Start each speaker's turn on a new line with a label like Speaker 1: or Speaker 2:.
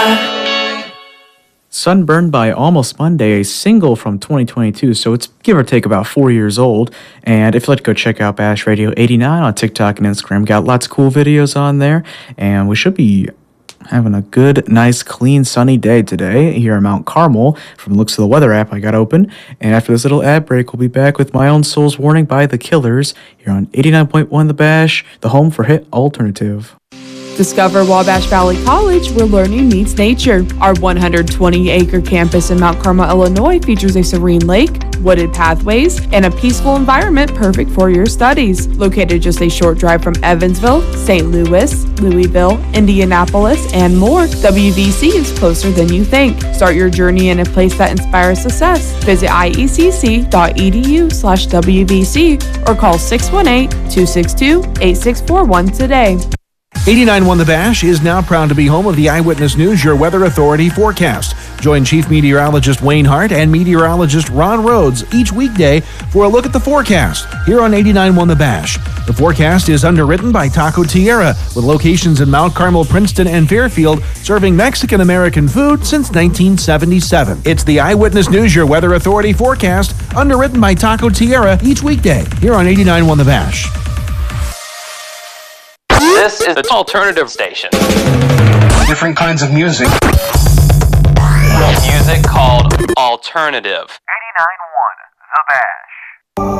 Speaker 1: Sunburned by Almost Monday, a single from 2022, so it's give or take about 4 years old. And if you'd like to go check out Bash Radio 89 on TikTok and Instagram, got lots of cool videos on there. And we should be having a good, nice, clean, sunny day today here in Mount Carmel. From the looks of the weather app I got open. And after this little ad break, we'll be back with My Own Soul's Warning by The Killers here on 89.1 The Bash, the home for hit alternative.
Speaker 2: Discover Wabash Valley College, where learning meets nature. Our 120-acre campus in Mount Carmel, Illinois features a serene lake, wooded pathways, and a peaceful environment perfect for your studies. Located just a short drive from Evansville, St. Louis, Louisville, Indianapolis, and more, WVC is closer than you think. Start your journey in a place that inspires success. Visit iecc.edu/WVC or call 618-262-8641 today.
Speaker 3: 89.1 The Bash is now proud to be home of the Eyewitness News, your weather authority forecast. Join Chief Meteorologist Wayne Hart and Meteorologist Ron Rhodes each weekday for a look at the forecast here on 89.1 The Bash. The forecast is underwritten by Taco Tierra, with locations in Mount Carmel, Princeton, and Fairfield, serving Mexican-American food since 1977. It's the Eyewitness News, your weather authority forecast, underwritten by Taco Tierra each weekday here on 89.1 The Bash.
Speaker 4: This is the alternative station.
Speaker 5: Different kinds of music.
Speaker 4: Music called alternative.
Speaker 6: 89.1 The Bash.